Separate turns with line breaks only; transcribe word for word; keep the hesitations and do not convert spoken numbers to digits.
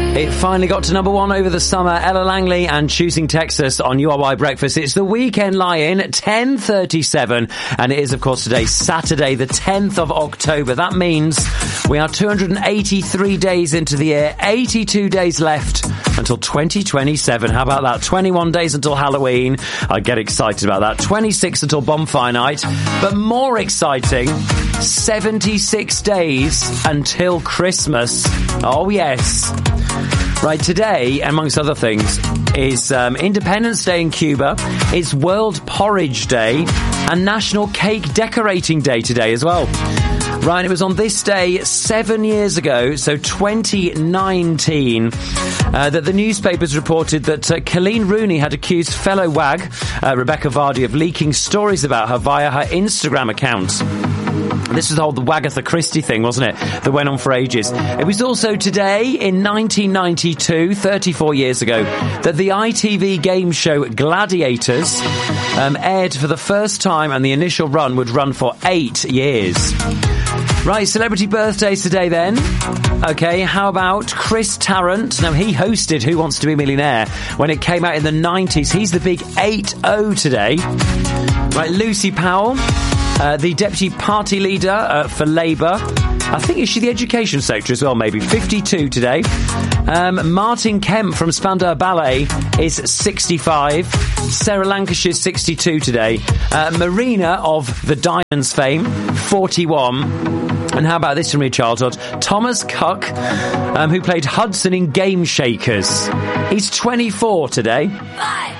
It finally got to number one over the summer. Ella Langley and Choosing Texas on U R Y Breakfast. It's the Weekend Lie-In, ten thirty-seven. And it is, of course, today, Saturday, the tenth of October. That means we are two hundred eighty-three days into the year, eighty-two days left until twenty twenty-seven. How about that? twenty-one days until Halloween. I get excited about that. twenty-six until Bonfire Night. But more exciting, seventy-six days until Christmas. Oh, yes. Right, today, amongst other things, is um, Independence Day in Cuba. It's World Porridge Day and National Cake Decorating Day today as well. Right, it was on this day seven years ago, so twenty nineteen, uh, that the newspapers reported that uh, Colleen Rooney had accused fellow wag, uh, Rebecca Vardy, of leaking stories about her via her Instagram account. This was the whole the Wagatha Christie thing, wasn't it? That went on for ages. It was also today, in nineteen ninety-two, thirty-four years ago, that the I T V game show Gladiators um, aired for the first time, and the initial run would run for eight years. Right, celebrity birthdays today then. Okay, how about Chris Tarrant? Now, he hosted Who Wants to Be a Millionaire when it came out in the nineties. He's the big eight oh today. Right, Lucy Powell. Uh, the deputy party leader uh, for Labour. I think, is she the education secretary as well, maybe? fifty-two today. Um, Martin Kemp from Spandau Ballet is sixty-five. Sarah Lancashire's sixty-two today. Uh, Marina of the Diamonds fame, forty-one. And how about this from your childhood? Thomas Cook, um, who played Hudson in Game Shakers. He's twenty-four today.
Five.